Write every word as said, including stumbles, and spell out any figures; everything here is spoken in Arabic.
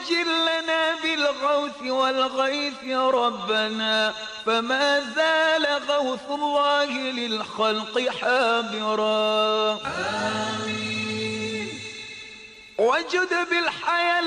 وعجل لنا بالغوث والغيث ربنا، فما زال غوث الله للخلق حاضرا. آمين. وجد بالحياة